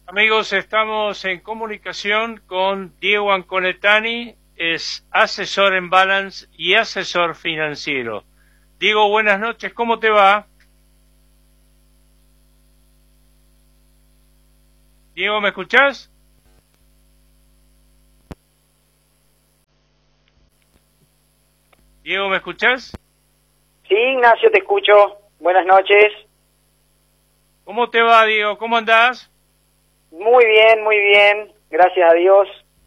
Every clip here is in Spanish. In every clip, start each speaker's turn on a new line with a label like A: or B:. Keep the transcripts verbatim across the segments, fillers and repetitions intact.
A: Amigos, estamos en comunicación con Diego Anconetani, es asesor en Balance y asesor financiero. Diego, buenas noches, ¿cómo te va? Diego, ¿me escuchás? Diego, ¿me escuchás?
B: Sí, Ignacio, te escucho. Buenas noches.
A: ¿Cómo te va, Diego? ¿Cómo andás?
B: Muy bien, muy bien. Gracias a Dios.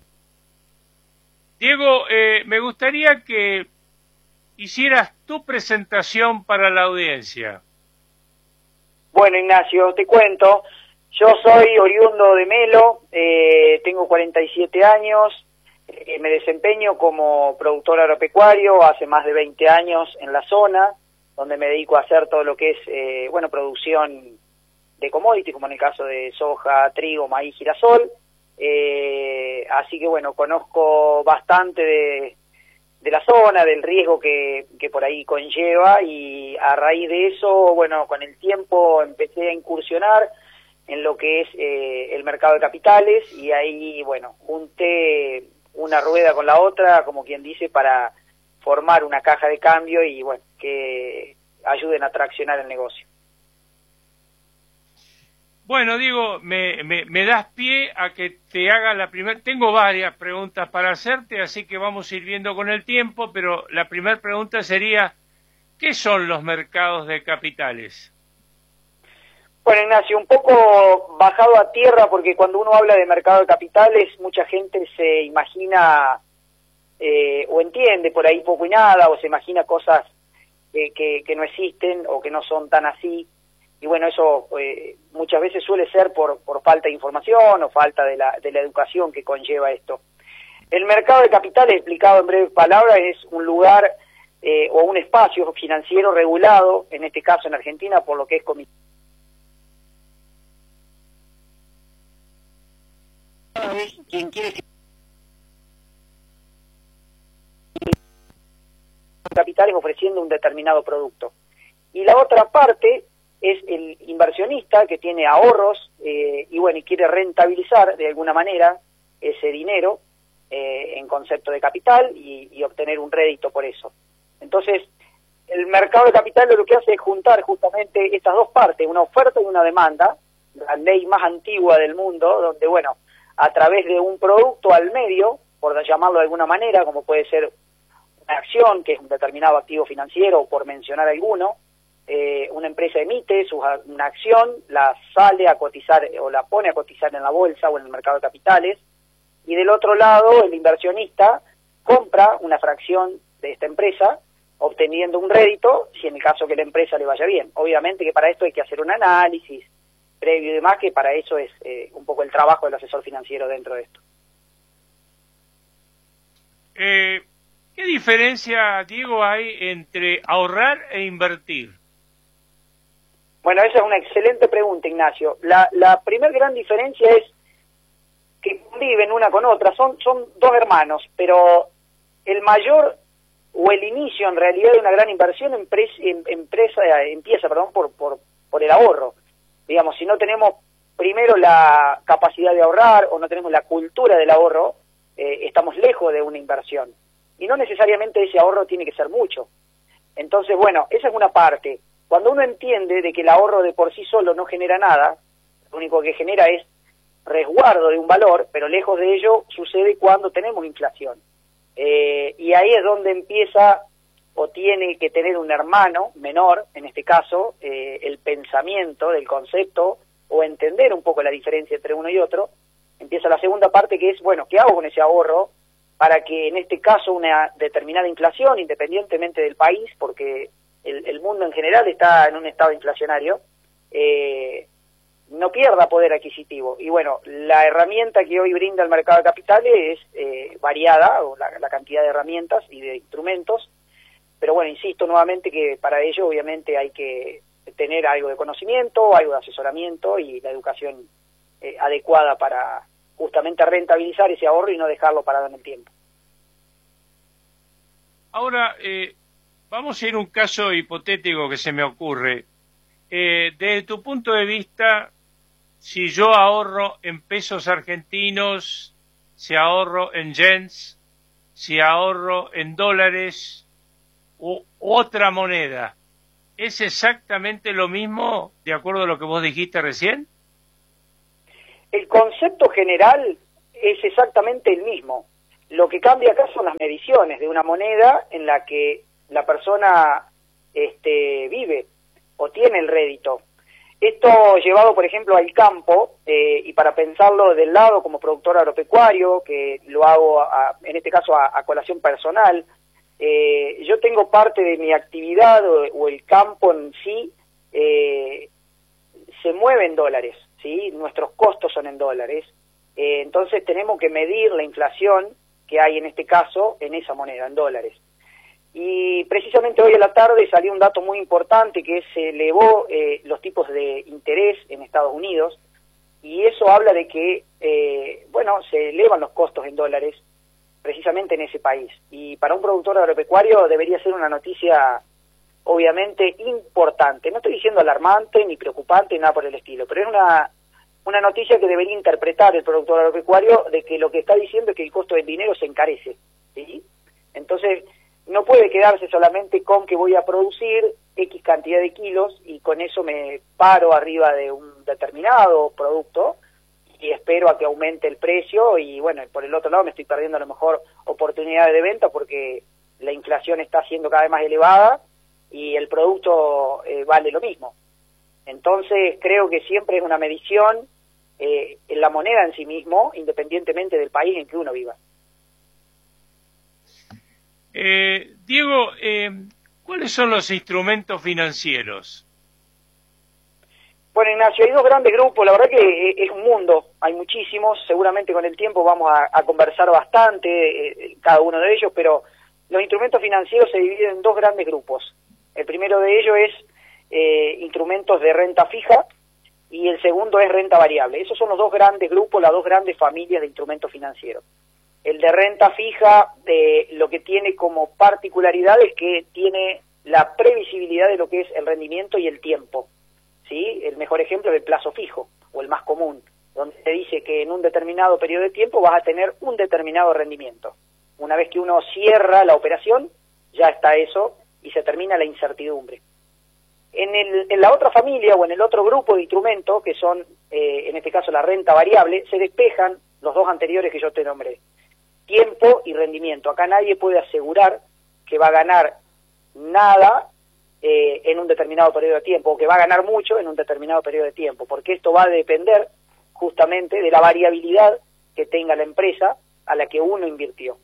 A: Diego, eh, me gustaría que hicieras tu presentación para la audiencia.
B: Bueno, Ignacio, te cuento. Yo soy oriundo de Melo, eh, tengo cuarenta y siete años, eh, me desempeño como productor agropecuario hace más de veinte años en la zona, donde me dedico a hacer todo lo que es, eh, bueno, producción de commodities, como en el caso de soja, trigo, maíz, girasol. Eh, así que, bueno, conozco bastante de, de la zona, del riesgo que, que por ahí conlleva, y a raíz de eso, bueno, con el tiempo empecé a incursionar en lo que es eh, el mercado de capitales, y ahí, bueno, junté una rueda con la otra, como quien dice, para formar una caja de cambio y, bueno, que ayuden a traccionar el negocio.
A: Bueno, Diego, me, me, me das pie a que te haga la primera... Tengo varias preguntas para hacerte, así que vamos a ir viendo con el tiempo, pero la primera pregunta sería, ¿qué son los mercados de capitales?
B: Bueno, Ignacio, un poco bajado a tierra, porque cuando uno habla de mercado de capitales, mucha gente se imagina eh, o entiende por ahí poco y nada, o se imagina cosas que, que, que no existen o que no son tan así. Y bueno, eso eh, muchas veces suele ser por, por falta de información o falta de la, de la educación que conlleva esto. El mercado de capitales, explicado en breves palabras, es un lugar eh, o un espacio financiero regulado, en este caso en Argentina, por lo que es comisión. Quien quiere capitales ofreciendo un determinado producto. Y la otra parte es el inversionista que tiene ahorros eh, y bueno, y quiere rentabilizar de alguna manera ese dinero eh, en concepto de capital y, y obtener un rédito por eso. Entonces, el mercado de capitales lo que hace es juntar justamente estas dos partes, una oferta y una demanda, la ley más antigua del mundo, donde bueno, a través de un producto al medio, por llamarlo de alguna manera, como puede ser una acción, que es un determinado activo financiero, por mencionar alguno, eh, una empresa emite su, una acción, la sale a cotizar o la pone a cotizar en la bolsa o en el mercado de capitales, y del otro lado el inversionista compra una fracción de esta empresa, obteniendo un rédito, si en el caso que la empresa le vaya bien. Obviamente que para esto hay que hacer un análisis previo y demás, que para eso es eh, un poco el trabajo del asesor financiero dentro de esto.
A: Eh, ¿Qué diferencia, Diego, hay entre ahorrar e invertir?
B: Bueno, esa es una excelente pregunta, Ignacio. La, la primera gran diferencia es que conviven una con otra, son, son dos hermanos, pero el mayor o el inicio en realidad de una gran inversión empresa, empresa, empieza perdón, por, por, por el ahorro. Digamos, si no tenemos primero la capacidad de ahorrar o no tenemos la cultura del ahorro, eh, estamos lejos de una inversión. Y no necesariamente ese ahorro tiene que ser mucho. Entonces, bueno, esa es una parte. Cuando uno entiende de que el ahorro de por sí solo no genera nada, lo único que genera es resguardo de un valor, pero lejos de ello sucede cuando tenemos inflación. Eh, y ahí es donde empieza o tiene que tener un hermano menor, en este caso, eh, el pensamiento del concepto o entender un poco la diferencia entre uno y otro. Empieza la segunda parte, que es, bueno, ¿qué hago con ese ahorro para que en este caso una determinada inflación, independientemente del país, porque el, el mundo en general está en un estado inflacionario, eh, no pierda poder adquisitivo? Y bueno, la herramienta que hoy brinda el mercado de capitales es eh, variada, o la, la cantidad de herramientas y de instrumentos, pero bueno, insisto nuevamente que para ello obviamente hay que tener algo de conocimiento, algo de asesoramiento y la educación eh, adecuada para justamente rentabilizar ese ahorro y no dejarlo parado en el tiempo.
A: Ahora, eh, vamos a ir a un caso hipotético que se me ocurre. Eh, desde tu punto de vista, si yo ahorro en pesos argentinos, si ahorro en yens, si ahorro en dólares u otra moneda, ¿es exactamente lo mismo de acuerdo a lo que vos dijiste recién?
B: El concepto general es exactamente el mismo. Lo que cambia acá son las mediciones de una moneda en la que la persona este, vive o tiene el rédito. Esto llevado, por ejemplo, al campo, eh, y para pensarlo del lado como productor agropecuario, que lo hago a, en este caso a, a colación personal, eh, yo tengo parte de mi actividad o, o el campo en sí eh, se mueve en dólares, ¿sí? Nuestros costos son en dólares, eh, entonces tenemos que medir la inflación que hay en este caso en esa moneda, en dólares. Y precisamente hoy a la tarde salió un dato muy importante que se elevó eh, los tipos de interés en Estados Unidos, y eso habla de que, eh, bueno, se elevan los costos en dólares precisamente en ese país. Y para un productor agropecuario debería ser una noticia obviamente importante. No estoy diciendo alarmante, ni preocupante, ni nada por el estilo, pero es una, una noticia que debería interpretar el productor agropecuario de que lo que está diciendo es que el costo del dinero se encarece, ¿sí? Entonces, no puede quedarse solamente con que voy a producir X cantidad de kilos y con eso me paro arriba de un determinado producto y espero a que aumente el precio y bueno, por el otro lado me estoy perdiendo a lo mejor oportunidades de venta porque la inflación está siendo cada vez más elevada y el producto eh, vale lo mismo. Entonces creo que siempre es una medición eh, en la moneda en sí mismo, independientemente del país en que uno viva.
A: Eh, Diego, eh, ¿cuáles son los instrumentos financieros?
B: Bueno, Ignacio, hay dos grandes grupos, la verdad que es un mundo, hay muchísimos, seguramente con el tiempo vamos a, a conversar bastante, eh, cada uno de ellos, pero los instrumentos financieros se dividen en dos grandes grupos. El primero de ellos es eh, instrumentos de renta fija y el segundo es renta variable. Esos son los dos grandes grupos, las dos grandes familias de instrumentos financieros. El de renta fija, eh, lo que tiene como particularidad es que tiene la previsibilidad de lo que es el rendimiento y el tiempo, ¿sí? El mejor ejemplo es el plazo fijo, o el más común, donde se dice que en un determinado periodo de tiempo vas a tener un determinado rendimiento. Una vez que uno cierra la operación, ya está eso, y se termina la incertidumbre. En, el, en la otra familia, o en el otro grupo de instrumentos, que son, eh, en este caso, la renta variable, se despejan los dos anteriores que yo te nombré. Tiempo y rendimiento. Acá nadie puede asegurar que va a ganar nada eh, en un determinado periodo de tiempo, o que va a ganar mucho en un determinado periodo de tiempo, porque esto va a depender justamente de la variabilidad que tenga la empresa a la que uno invirtió.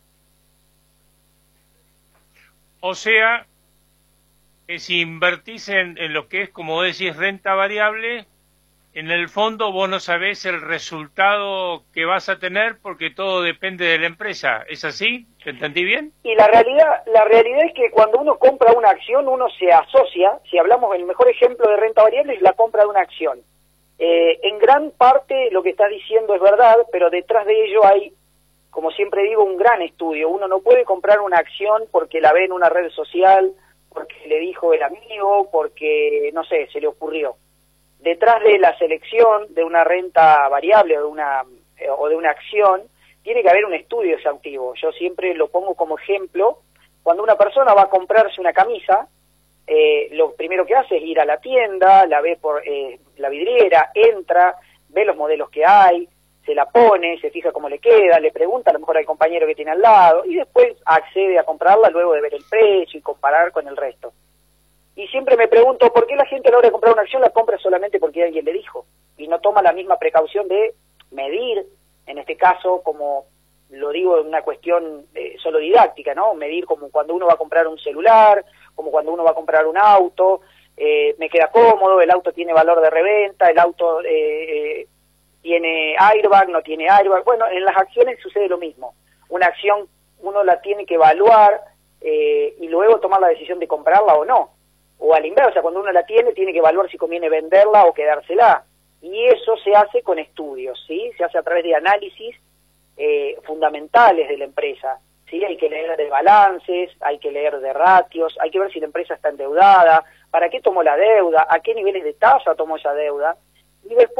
A: O sea, que si invertís en, en lo que es, como decís, renta variable, en el fondo vos no sabés el resultado que vas a tener porque todo depende de la empresa. ¿Es así? ¿Te entendí bien?
B: Y la realidad, la realidad es que cuando uno compra una acción, uno se asocia, si hablamos, el mejor ejemplo de renta variable es la compra de una acción. Eh, en gran parte lo que estás diciendo es verdad, pero detrás de ello hay, como siempre digo, un gran estudio. Uno no puede comprar una acción porque la ve en una red social, porque le dijo el amigo, porque, no sé, se le ocurrió. Detrás de la selección de una renta variable o de una, eh, o de una acción, tiene que haber un estudio exhaustivo. Yo siempre lo pongo como ejemplo. Cuando una persona va a comprarse una camisa, eh, lo primero que hace es ir a la tienda, la ve por eh, la vidriera, entra, ve los modelos que hay, se la pone, se fija cómo le queda, le pregunta a lo mejor al compañero que tiene al lado, y después accede a comprarla luego de ver el precio y comparar con el resto. Y siempre me pregunto, ¿por qué la gente a la hora de comprar una acción la compra solamente porque alguien le dijo? Y no toma la misma precaución de medir, en este caso, como lo digo en una cuestión eh, solo didáctica, ¿no? Medir como cuando uno va a comprar un celular, como cuando uno va a comprar un auto, eh, me queda cómodo, el auto tiene valor de reventa, el auto eh, eh, tiene airbag, no tiene airbag. Bueno, en las acciones sucede lo mismo. Una acción uno la tiene que evaluar eh, y luego tomar la decisión de comprarla o no. O al inverso, o sea, cuando uno la tiene, tiene que evaluar si conviene venderla o quedársela. Y eso se hace con estudios, ¿sí? Se hace a través de análisis eh, fundamentales de la empresa, ¿sí? Hay que leer de balances, hay que leer de ratios, hay que ver si la empresa está endeudada, para qué tomó la deuda, a qué niveles de tasa tomó esa deuda. Y después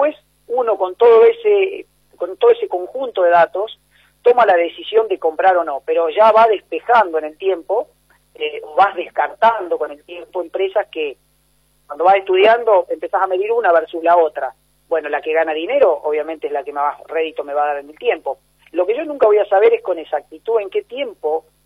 B: uno con todo ese, con todo ese conjunto de datos, toma la decisión de comprar o no, pero ya va despejando en el tiempo, eh, o vas descartando con el tiempo empresas que cuando vas estudiando empezás a medir una versus la otra. Bueno, la que gana dinero obviamente es la que más rédito me va a dar en el tiempo. Lo que yo nunca voy a saber es con exactitud en qué tiempo